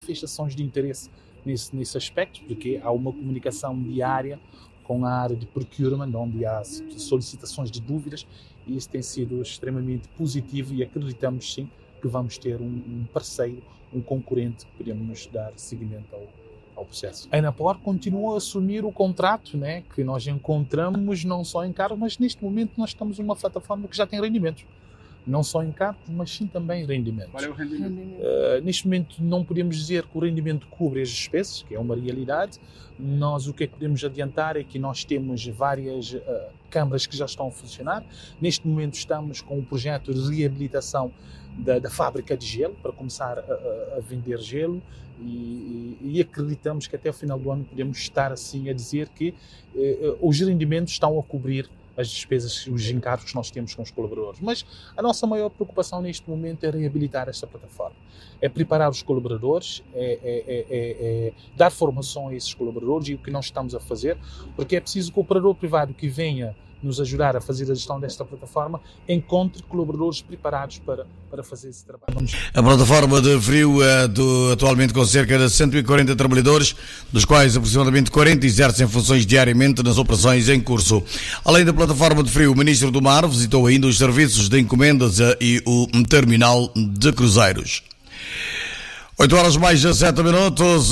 manifestações de interesse nesse aspecto, porque há uma comunicação diária com a área de procurement, onde há solicitações de dúvidas, e isso tem sido extremamente positivo e acreditamos sim que vamos ter um parceiro, um concorrente que podemos dar seguimento ao processo. A Enapor continua a assumir o contrato, né, que nós encontramos não só em carros, mas neste momento nós estamos numa plataforma que já tem rendimentos. Não só em carros, mas sim também rendimentos. Qual é o rendimento? Neste momento não podemos dizer que o rendimento cobre as despesas, que é uma realidade. Nós o que é que podemos adiantar é que nós temos várias câmaras que já estão a funcionar. Neste momento estamos com um projeto de reabilitação da fábrica de gelo, para começar a vender gelo, e acreditamos que até o final do ano podemos estar assim a dizer que os rendimentos estão a cobrir as despesas e os encargos que nós temos com os colaboradores. Mas a nossa maior preocupação neste momento é reabilitar esta plataforma. É preparar os colaboradores, é dar formação a esses colaboradores, e o que nós estamos a fazer, porque é preciso que o operador privado que venha nos ajudar a fazer a gestão desta plataforma encontre colaboradores preparados para fazer esse trabalho. A plataforma de frio atualmente com cerca de 140 trabalhadores, dos quais aproximadamente 40 exercem funções diariamente nas operações em curso. Além da plataforma de frio, o Ministro do Mar visitou ainda os serviços de encomendas e o terminal de cruzeiros. 8 horas mais 17 minutos.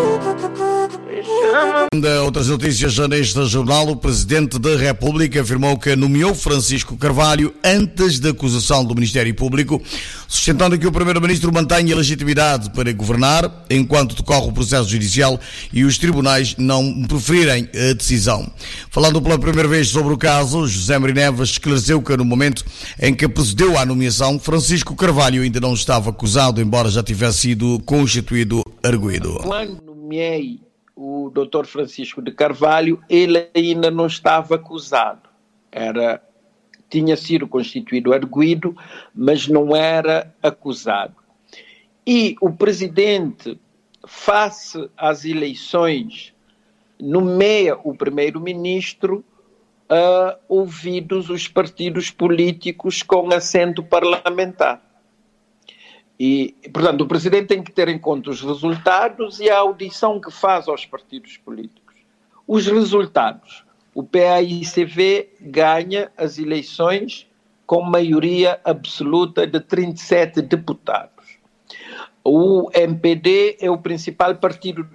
Outras notícias neste jornal. O Presidente da República afirmou que nomeou Francisco Carvalho antes da acusação do Ministério Público, sustentando que o Primeiro-Ministro mantém a legitimidade para governar enquanto decorre o processo judicial e os tribunais não proferirem a decisão. Falando pela primeira vez sobre o caso, José Maria Neves esclareceu que no momento em que procedeu à nomeação, Francisco Carvalho ainda não estava acusado, embora já tivesse sido constituído arguido. Quando nomeei o Dr. Francisco de Carvalho, ele ainda não estava acusado. Tinha sido constituído arguido, mas não era acusado. E o Presidente, face às eleições, nomeia o Primeiro-Ministro ouvidos os partidos políticos com assento parlamentar. E, portanto, o Presidente tem que ter em conta os resultados e a audição que faz aos partidos políticos. Os resultados. O PAICV ganha as eleições com maioria absoluta de 37 deputados. O MPD é o principal partido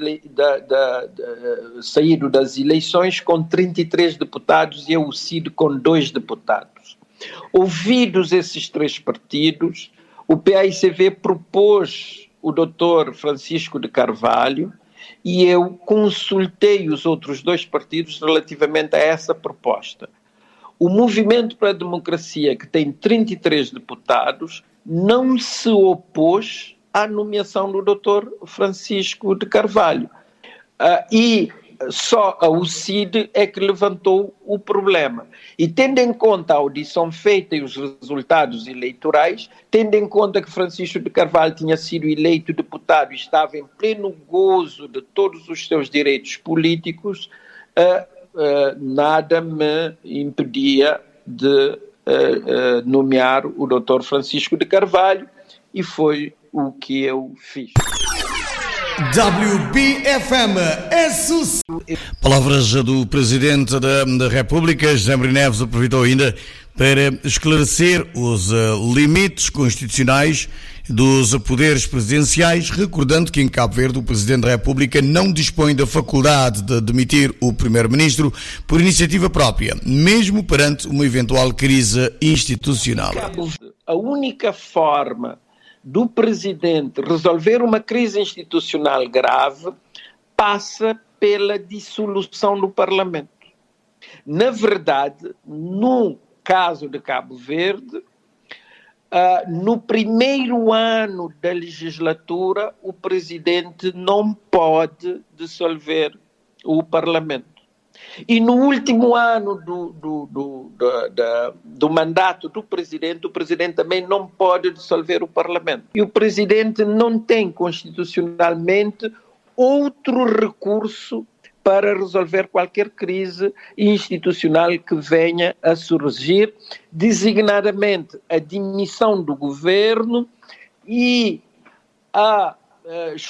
saído das eleições com 33 deputados e é o CID com 2 deputados. Ouvidos esses 3 partidos, o PAICV propôs o Dr. Francisco de Carvalho e eu consultei os outros 2 partidos relativamente a essa proposta. O Movimento para a Democracia, que tem 33 deputados, não se opôs à nomeação do Dr. Francisco de Carvalho. E só a UCID é que levantou o problema. E tendo em conta a audição feita e os resultados eleitorais, tendo em conta que Francisco de Carvalho tinha sido eleito deputado e estava em pleno gozo de todos os seus direitos políticos, nada me impedia de nomear o Dr. Francisco de Carvalho, e foi o que eu fiz. WBFM é sucesso. Palavras do Presidente da República. José Maria Neves aproveitou ainda para esclarecer os limites constitucionais dos poderes presidenciais, recordando que em Cabo Verde o Presidente da República não dispõe da faculdade de demitir o Primeiro-Ministro por iniciativa própria, mesmo perante uma eventual crise institucional. A única forma do Presidente resolver uma crise institucional grave passa pela dissolução do Parlamento. Na verdade, no caso de Cabo Verde, no primeiro ano da legislatura, o Presidente não pode dissolver o Parlamento. E no último ano do mandato do Presidente, o Presidente também não pode dissolver o Parlamento. E o Presidente não tem constitucionalmente outro recurso para resolver qualquer crise institucional que venha a surgir, designadamente a dimissão do governo e a